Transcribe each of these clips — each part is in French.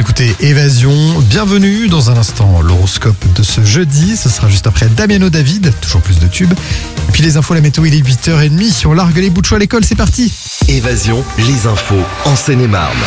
écoutez Évasion, bienvenue dans un instant l'horoscope de ce jeudi, ce sera juste après Damiano David, toujours plus de tubes. Et puis les infos, la météo, il est 8h30, on largue les bouts de choix à l'école, c'est parti. Évasion, les infos en Seine-et-Marne.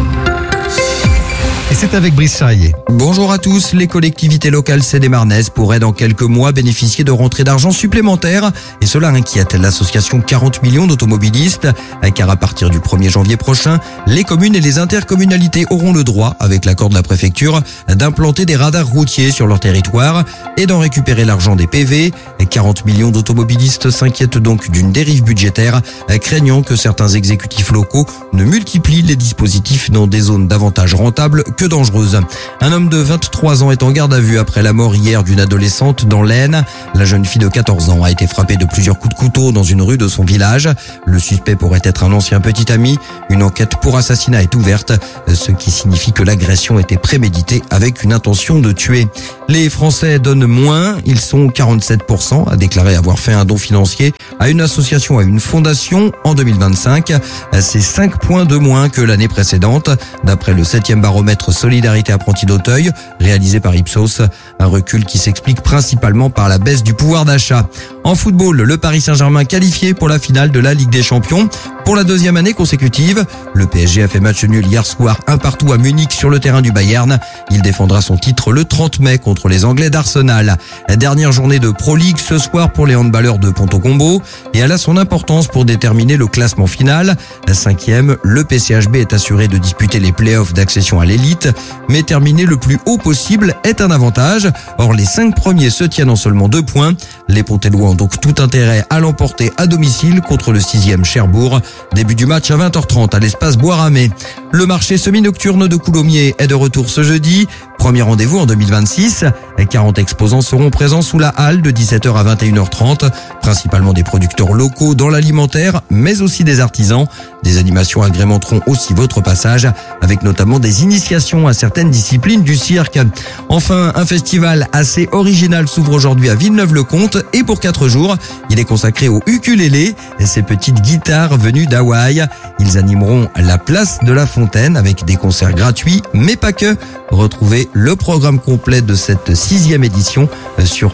Et c'est avec Brice Charrier. Bonjour à tous, les collectivités locales sénémarnaises pourraient dans quelques mois bénéficier de rentrées d'argent supplémentaires et cela inquiète l'association 40 millions d'automobilistes car à partir du 1er janvier prochain, les communes et les intercommunalités auront le droit, avec l'accord de la préfecture, d'implanter des radars routiers sur leur territoire et d'en récupérer l'argent des PV. 40 millions d'automobilistes s'inquiètent donc d'une dérive budgétaire, craignant que certains exécutifs locaux ne multiplient les dispositifs dans des zones davantage rentables que dangereuse. Un homme de 23 ans est en garde à vue après la mort hier d'une adolescente dans l'Aisne. La jeune fille de 14 ans a été frappée de plusieurs coups de couteau dans une rue de son village. Le suspect pourrait être un ancien petit ami. Une enquête pour assassinat est ouverte, ce qui signifie que l'agression était préméditée avec une intention de tuer. Les Français donnent moins. Ils sont 47% à déclarer avoir fait un don financier à une association, à une fondation en 2025. C'est 5 points de moins que l'année précédente, d'après le 7e baromètre Solidarité Apprentis d'Auteuil, réalisé par Ipsos. Un recul qui s'explique principalement par la baisse du pouvoir d'achat. En football, le Paris Saint-Germain qualifié pour la finale de la Ligue des Champions. Pour la deuxième année consécutive, le PSG a fait match nul hier soir 1-1 à Munich sur le terrain du Bayern. Il défendra son titre le 30 mai contre les Anglais d'Arsenal. La dernière journée de Pro League ce soir pour les handballeurs de Ponto-Combo et elle a son importance pour déterminer le classement final. 5e, le PCHB est assuré de disputer les playoffs d'accession à l'élite, mais terminer le plus haut possible est un avantage. Or, les 5 premiers se tiennent en seulement 2 points. Les Pontellois ont donc tout intérêt à l'emporter à domicile contre le 6e Cherbourg. Début du match à 20h30 à l'espace Bois-Ramée. Le marché semi-nocturne de Coulommiers est de retour ce jeudi. Premier rendez-vous en 2026. 40 exposants seront présents sous la halle de 17h à 21h30. Principalement des producteurs locaux dans l'alimentaire, mais aussi des artisans. Des animations agrémenteront aussi votre passage, avec notamment des initiations à certaines disciplines du cirque. Enfin, un festival assez original s'ouvre aujourd'hui à Villeneuve-le-Comte et pour 4 jours, il est consacré au ukulélé, ces petites guitares venues d'Hawaï. Ils animeront la place de la Fontaine avec des concerts gratuits, mais pas que. Retrouvez le programme complet de cette 6e édition sur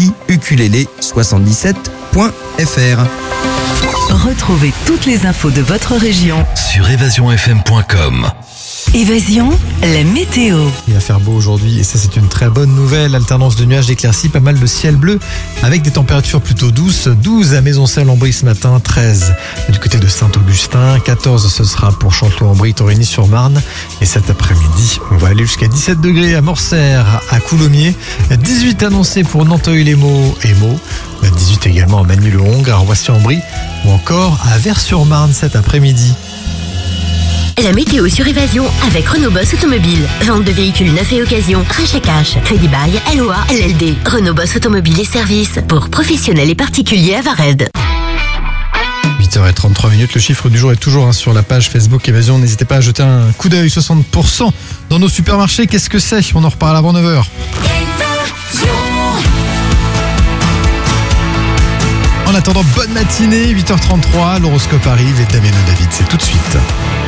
festiukulélé77.fr. Retrouvez toutes les infos de votre région Sur évasionfm.com. Évasion, la météo. Il va faire beau aujourd'hui et ça c'est une très bonne nouvelle. Alternance de nuages, d'éclaircies, pas mal de ciel bleu avec des températures plutôt douces. 12 à Maison-Celle-en-Brie ce matin, 13 du côté de Saint-Augustin, 14 ce sera pour Chanteloup-en-Brie, Torigny-sur-Marne. Et cet après-midi, on va aller jusqu'à 17 degrés à Morcères, à Coulommiers, 18 annoncés pour Nanteuil-les-Maux et Meaux, 18 également à Magny-le-Hongre, à Roissy-en-Brie ou encore à Vers-sur-Marne cet après-midi. La météo sur Évasion avec Renault Boss Automobile. Vente de véhicules neufs et occasion, rachat cash, crédit bail, LOA, LLD. Renault Boss Automobile et services pour professionnels et particuliers à Vared. 8h33, le chiffre du jour est toujours sur la page Facebook Évasion. N'hésitez pas à jeter un coup d'œil, 60% dans nos supermarchés. Qu'est-ce que c'est ? On en reparle avant 9h. En attendant, bonne matinée, 8h33, l'horoscope arrive et Damiano David, c'est tout de suite.